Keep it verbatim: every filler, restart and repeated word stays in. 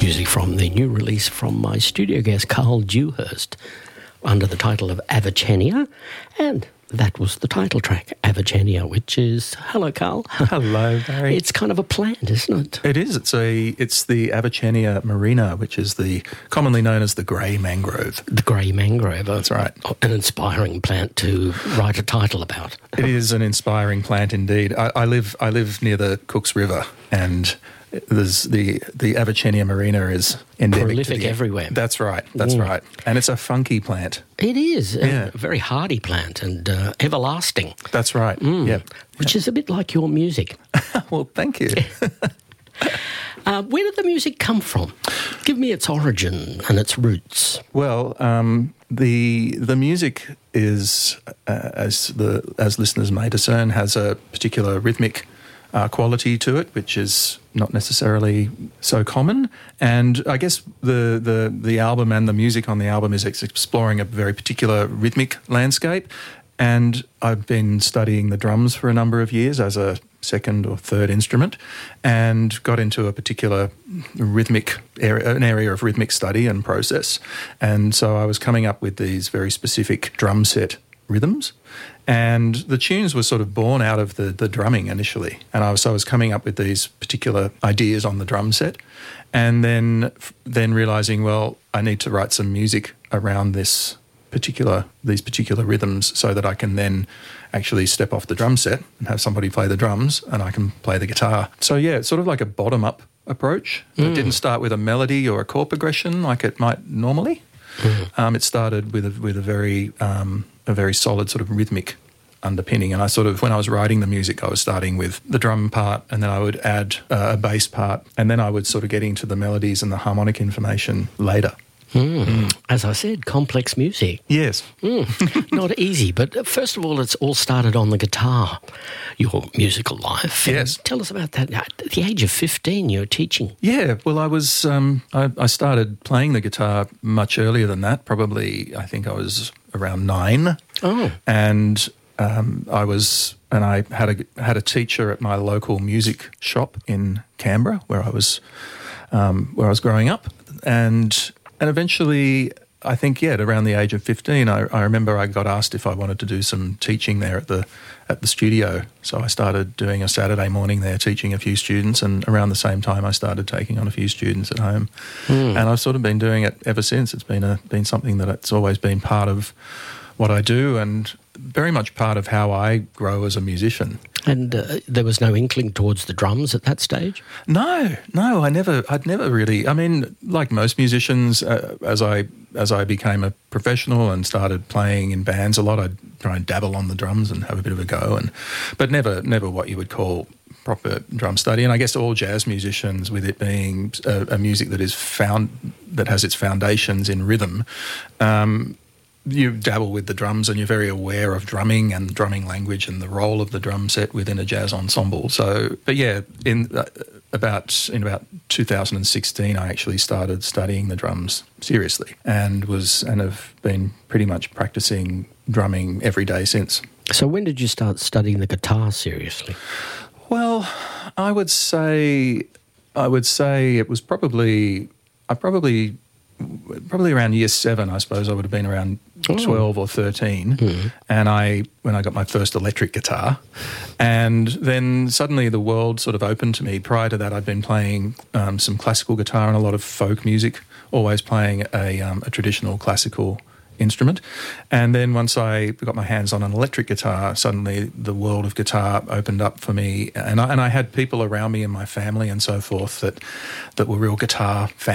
Music from the new release from my studio guest Carl Dewhurst under the title of Avicennia, and that was the title track, Avicennia, which is, hello Carl. Hello Barry. It's kind of a plant, isn't it? It is. It's a. It's the Avicennia marina, which is the commonly known as the grey mangrove. The grey mangrove. That's right. An inspiring plant to write a title about. It is an inspiring plant indeed. I, I live. I live near the Cooks River, and there's the the Avicennia marina is endemic. Prolific to the, everywhere. That's right. That's Mm. right. And it's a funky plant. It is. Yeah. A very hardy plant and uh, everlasting. That's right. Mm. Yeah. Which is a bit like your music. Well, thank you. Uh, where did the music come from? Give me its origin and its roots. Well, um, the the music is, uh, as the as listeners may discern, has a particular rhythmic uh, quality to it, which is not necessarily so common. And I guess the, the the album and the music on the album is ex- exploring a very particular rhythmic landscape. And I've been studying the drums for a number of years as a second or third instrument, and got into a particular rhythmic area, an area of rhythmic study and process. And so I was coming up with these very specific drum set rhythms, and the tunes were sort of born out of the, the drumming initially. And I was, so I was coming up with these particular ideas on the drum set, and then then realising, well, I need to write some music around this particular these particular rhythms so that I can then actually step off the drum set and have somebody play the drums and I can play the guitar. So yeah, it's sort of like a bottom-up approach. Mm. It didn't start with a melody or a chord progression like it might normally. Mm. Um, it started with a, with a very um, a very solid sort of rhythmic underpinning. And I sort of, when I was writing the music, I was starting with the drum part, and then I would add uh, a bass part, and then I would sort of get into the melodies and the harmonic information later. Mm. Mm. As I said, complex music. Yes. Mm. Not easy, but first of all, it's all started on the guitar, your musical life. Yes. And tell us about that. At the age of fifteen, you were teaching. Yeah, well, I was, um, I, I started playing the guitar much earlier than that, probably, I think I was around nine. Oh. And um, I was, and I had a, had a teacher at my local music shop in Canberra where I was, um, where I was growing up. And And eventually, I think, yeah, at around the age of fifteen, I, I remember I got asked if I wanted to do some teaching there at the at the studio. So I started doing a Saturday morning there, teaching a few students, and around the same time I started taking on a few students at home. Mm. And I've sort of been doing it ever since. It's been a been something that it's always been part of what I do, and very much part of how I grow as a musician. And uh, there was no inkling towards the drums at that stage? No, no, I never, I'd never really, I mean, like most musicians, uh, as I as I became a professional and started playing in bands a lot, I'd try and dabble on the drums and have a bit of a go, and but never, never what you would call proper drum study. And I guess all jazz musicians, with it being a, a music that is found, that has its foundations in rhythm, um, you dabble with the drums and you're very aware of drumming and drumming language and the role of the drum set within a jazz ensemble. So, but yeah, in uh, about in about two thousand sixteen, I actually started studying the drums seriously, and was and have been pretty much practicing drumming every day since. So, when did you start studying the guitar seriously? Well, I would say I would say it was probably I probably. Probably around year seven, I suppose. I would have been around twelve or thirteen, mm. and I when I got my first electric guitar, and then suddenly the world sort of opened to me. Prior to that, I'd been playing um, some classical guitar and a lot of folk music, always playing a, um, a traditional classical instrument. And then once I got my hands on an electric guitar, suddenly the world of guitar opened up for me, and I, and I had people around me in my family and so forth that that were real guitar fans.